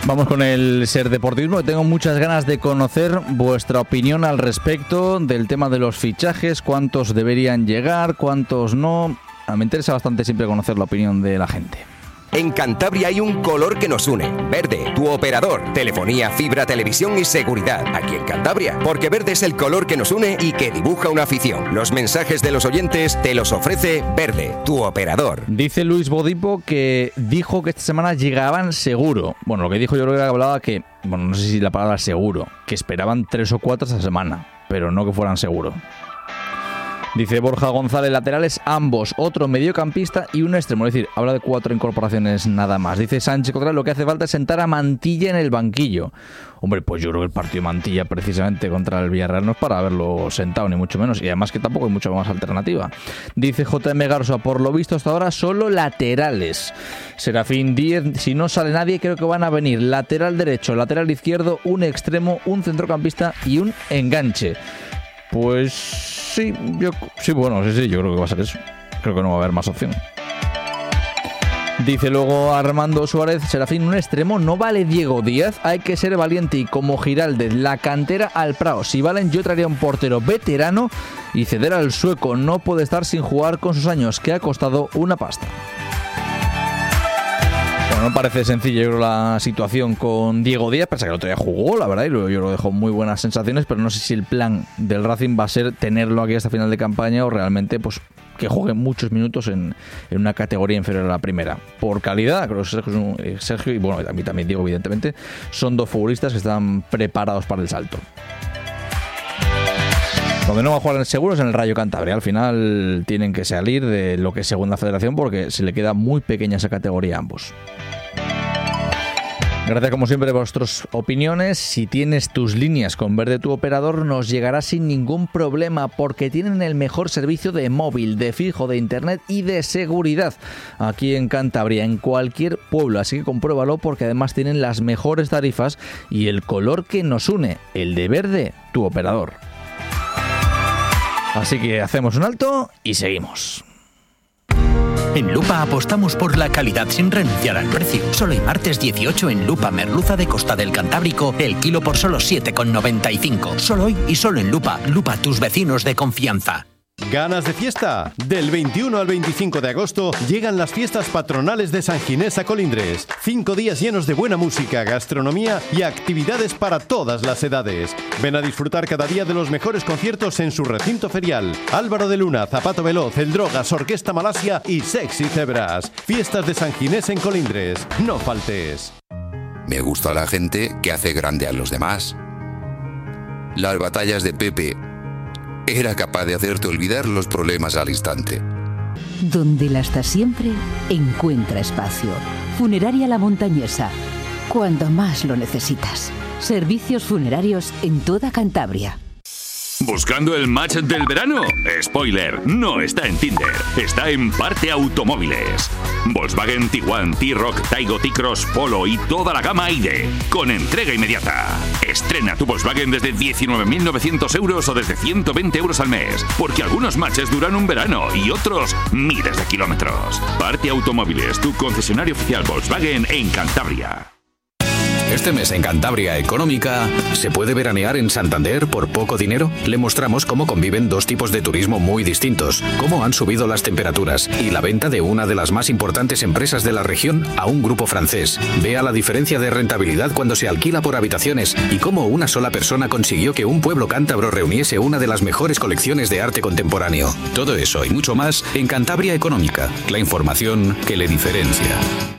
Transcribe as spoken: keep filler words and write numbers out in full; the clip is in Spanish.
Vamos con el Ser Deportivismo, que tengo muchas ganas de conocer vuestra opinión al respecto del tema de los fichajes, cuántos deberían llegar, cuántos no. Me interesa bastante siempre conocer la opinión de la gente. En Cantabria hay un color que nos une. Verde, tu operador. Telefonía, fibra, televisión y seguridad. Aquí en Cantabria. Porque verde es el color que nos une y que dibuja una afición. Los mensajes de los oyentes te los ofrece Verde, tu operador. Dice Luis Bodipo que dijo que esta semana llegaban seguro. Bueno, lo que dijo yo creo que hablaba que, bueno, no sé si la palabra seguro, que esperaban tres o cuatro esta semana, pero no que fueran seguro. Dice Borja González, laterales ambos, otro mediocampista y un extremo. Es decir, habla de cuatro incorporaciones nada más. Dice Sánchez Cotral, lo que hace falta es sentar a Mantilla en el banquillo. Hombre, pues yo creo que el partido de Mantilla precisamente contra el Villarreal no es para haberlo sentado, ni mucho menos. Y además que tampoco hay mucha más alternativa. Dice J M Garza, por lo visto hasta ahora solo laterales. Serafín Díez, si no sale nadie, creo que van a venir lateral derecho, lateral izquierdo, un extremo, un centrocampista y un enganche. Pues sí, yo sí, bueno, sí, sí, yo creo que va a ser eso. Creo que no va a haber más opción. Dice luego Armando Suárez, Serafín, un extremo, no vale Diego Díaz, hay que ser valiente y como Giraldez, la cantera al Prado. Si valen, yo traería un portero veterano y ceder al sueco. No puede estar sin jugar con sus años, que ha costado una pasta. Bueno, no parece sencilla, yo creo, la situación con Diego Díaz, pese a que el otro día jugó, la verdad, y yo lo dejó muy buenas sensaciones, pero no sé si el plan del Racing va a ser tenerlo aquí hasta final de campaña o realmente pues que juegue muchos minutos en, en una categoría inferior a la primera. Por calidad, creo que Sergio, Sergio y bueno, a mí también Diego, evidentemente, son dos futbolistas que están preparados para el salto. Donde no va a jugar seguro es en el Rayo Cantabria. Al final tienen que salir de lo que es Segunda Federación porque se le queda muy pequeña esa categoría a ambos. Gracias como siempre por vuestras opiniones. Si tienes tus líneas con Verde tu operador nos llegará sin ningún problema porque tienen el mejor servicio de móvil, de fijo, de internet y de seguridad aquí en Cantabria, en cualquier pueblo. Así que compruébalo porque además tienen las mejores tarifas y el color que nos une, el de Verde tu operador. Así que hacemos un alto y seguimos. En Lupa apostamos por la calidad sin renunciar al precio. Solo el martes dieciocho en Lupa merluza de Costa del Cantábrico, el kilo por solo siete con noventa y cinco. Solo hoy y solo en Lupa. Lupa, tus vecinos de confianza. ¿Ganas de fiesta? Del veintiuno al veinticinco de agosto llegan las fiestas patronales de San Ginés a Colindres. Cinco días llenos de buena música, gastronomía y actividades para todas las edades. Ven a disfrutar cada día de los mejores conciertos en su recinto ferial. Álvaro de Luna, Zapato Veloz, El Drogas, Orquesta Malasia y Sexy Cebras. Fiestas de San Ginés en Colindres. No faltes. Me gusta la gente que hace grande a los demás. Las batallas de Pepe. Era capaz de hacerte olvidar los problemas al instante. Donde la está siempre, encuentra espacio. Funeraria La Montañesa. Cuando más lo necesitas. Servicios funerarios en toda Cantabria. ¿Buscando el match del verano? Spoiler, no está en Tinder, está en Parte Automóviles. Volkswagen Tiguan, T-Roc, Taigo, T-Cross, Polo y toda la gama I D, con entrega inmediata. Estrena tu Volkswagen desde diecinueve mil novecientos euros o desde ciento veinte euros al mes, porque algunos matches duran un verano y otros miles de kilómetros. Parte Automóviles, tu concesionario oficial Volkswagen en Cantabria. Este mes en Cantabria Económica, ¿se puede veranear en Santander por poco dinero? Le mostramos cómo conviven dos tipos de turismo muy distintos, cómo han subido las temperaturas y la venta de una de las más importantes empresas de la región a un grupo francés. Vea la diferencia de rentabilidad cuando se alquila por habitaciones y cómo una sola persona consiguió que un pueblo cántabro reuniese una de las mejores colecciones de arte contemporáneo. Todo eso y mucho más en Cantabria Económica, la información que le diferencia.